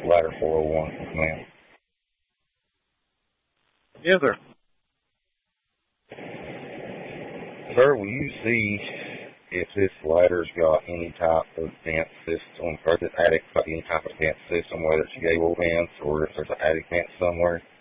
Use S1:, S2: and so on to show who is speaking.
S1: ladder 401, ma'am.
S2: Yes, sir.
S1: Sir, will you see if this ladder's got any type of vent system, or this attic's got any type of vent system, whether it's gable vents or if there's an attic vent somewhere?